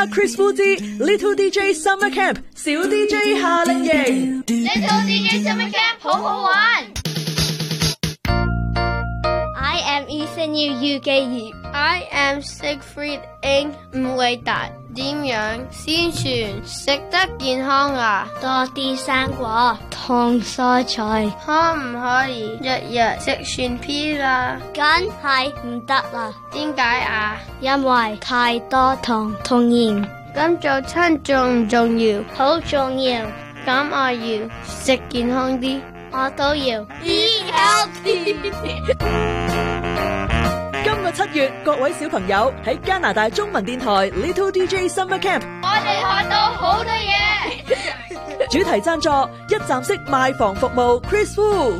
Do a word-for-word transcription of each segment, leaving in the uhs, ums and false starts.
Chris Wu 之 Little D J Summer Camp 小 D J 夏令營 Little D J Summer Camp 好好玩。I am Ethan Yu Yu Gi Yi. I am Siegfried Ng 吳偉達。點樣先算食得健康啊？多啲生果同蔬菜。可唔可以日日食全 P 啦？梗係唔得啦。點解啊？因為太多糖同鹽。咁早餐重唔重要？好重要。咁我要食健康啲。我都要。Eat healthy。 今個七月，各位小朋友喺加拿大中文電台 Little D J Summer Camp， 我哋學到好多嘢。 主題贊助一站式賣房服務 Chris Wu。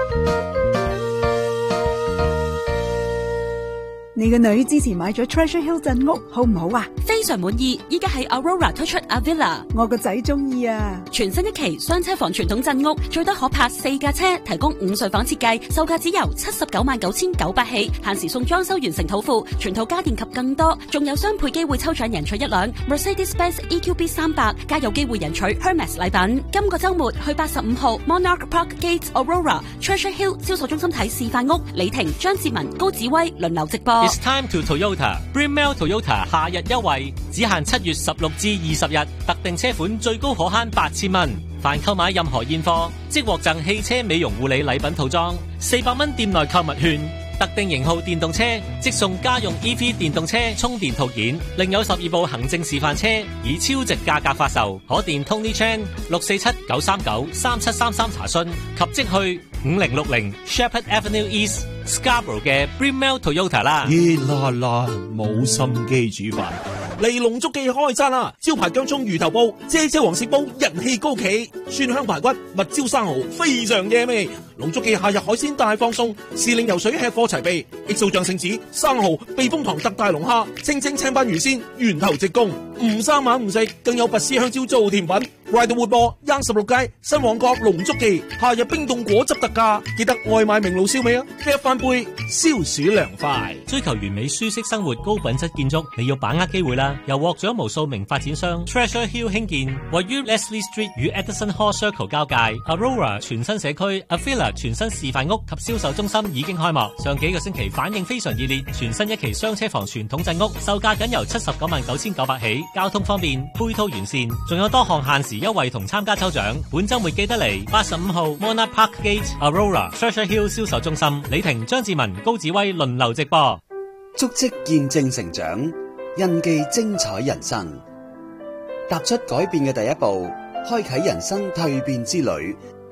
你個女之前買咗 Treasure Hill 鎮屋，好唔好啊？ 非常滿意，依家喺 Aurora 推出 Avila， 我個仔中意啊！ 全新一期雙車房傳統鎮屋，最多可泊四架車，提供五睡房設計，售價只由七十九萬九千九百起，限時送裝修完成土庫，全套家電及更多，仲有雙倍機會抽獎贏取一輛 Mercedes-Benz E Q B 三百，加有機會贏取 Hermes 禮品。今個週末去八十五號 Monarch Park Gate Aurora Treasure Hill 銷售中心睇示範屋，李婷、張志文、高子威輪流直播。 It's time to Toyota Brunel Toyota 夏日優惠，只限七月十六至二十日，特定車款最高可慳八千蚊。凡購買任何現貨，即獲贈汽車美容護理禮品套裝，四百蚊店內購物券。特定型號電動車即送家用 E V 電動車充電套件，另有十二部行政示範車以超值價格發售，可電 Tony Chan 六四七九三九三七三三查詢，及即去五零六零 Shepherd Avenue East Scarborough 嘅 Brunel Toyota 啦。 熱辣辣，冇心機煮飯。嚟龍足記開餐啦！招牌薑蔥魚頭煲、姐姐黃色煲人氣高企，蒜香排骨、蜜椒生蠔非常惹味。龍足記夏日海鮮大放送，時令游水吃貨齊備，益素醬聖子、生蠔、避風塘特大龍蝦、清蒸青斑魚鮮、源頭直供，唔生猛唔食，更有拔絲香蕉做甜品。Ridewood 波 Young 十六街新旺角龍足記夏日冰凍果汁特價，記得外賣名爐燒味啊！啤一翻杯消暑涼快。 追求完美舒適生活、高品質建築，你要把握機會啦！由獲獎無數名發展商 Treasure Hill 興建，位於 Leslie Street 與 Edison Hall Circle 交界 Aurora 全新社區 Avila 全新示範屋及銷售中心已經開幕，上幾個星期反應非常熱烈。全新一期雙車房傳統鎮屋，售價僅由七十九萬九千九百起，交通方便，配套完善，仲有多項限時優惠同參加抽獎。本週末記得嚟八十五號 Monarch Park Gate Aurora Treasure Hill 銷售中心，李婷、張志文、高子威輪流直播。 足跡見證成長，印記精彩人生，踏出改變嘅第一步，開啟人生蛻變之旅。